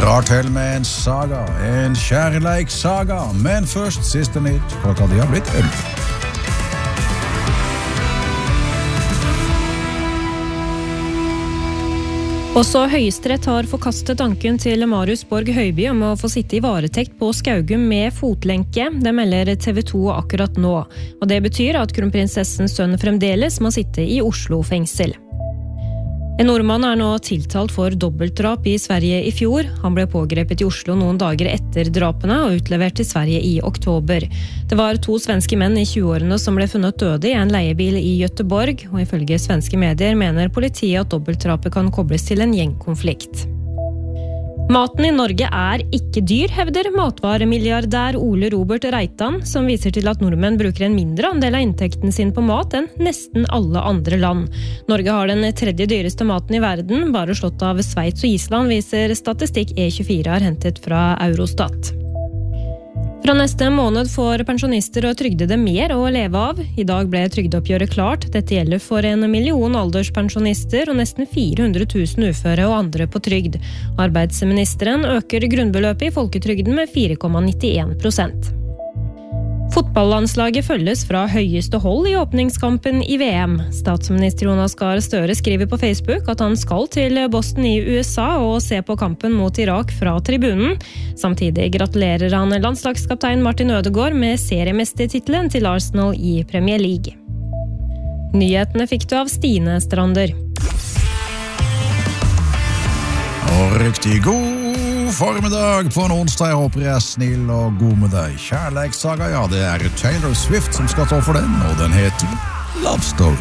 drar til med en saga, en kjærleiksaga, men først siste nytt, klokka de har blitt 11. Også Høyesterett har forkastet tanken til Marius Borg Høiby om å få sitte i varetekt på Skaugum med fotlenke. Det melder TV 2 akkurat nå. Og det betyr at kronprinsessens sønn fremdeles må sitte i Oslo fengsel. En nordmann nå tiltalt for dobbeltdrap i Sverige i fjor. Han ble pågrepet i Oslo noen dager etter drapene og utlevert til Sverige i oktober. Det var 2 svenske menn i 20-årene som ble funnet døde i en leiebil i Göteborg, og ifølge svenske medier mener politiet at dobbeltdrapet kan kobles til en gjengkonflikt. Maten i Norge ikke dyr, hevder matvaremilliardær Ole Robert Reitan, som viser til at nordmenn bruker en mindre andel av inntekten sin på mat enn nesten alle andre land. Norge har den 3. dyreste maten i verden, bare slått av Sveits og Island, viser statistikk E24 har hentet fra Eurostat. Fra neste måned får pensjonister og trygdede mer å leve av. I dag ble trygdeoppgjøret klart. Dette gjelder for 1 million alderspensjonister og nesten 400 000 uføre og andre på trygd. Arbeidsministeren øker grunnbeløpet i folketrygden med 4,91%. Fotballandslaget følges fra høyeste hold i åpningskampen i VM. Statsminister Jonas Gahr Støre skriver på Facebook at han skal til Boston i USA og se på kampen mot Irak fra tribunen. Samtidig gratulerer han landslagskaptein Martin Ødegaard med seriemestertitelen til Arsenal i Premier League. Nyhetene fikk du av Stine Strander. Og riktig god formiddag på en onsdag. Jeg håper jeg snill og god med deg. Kjærleiksaga, ja, det Taylor Swift som skal stå for den, og den heter Love Story.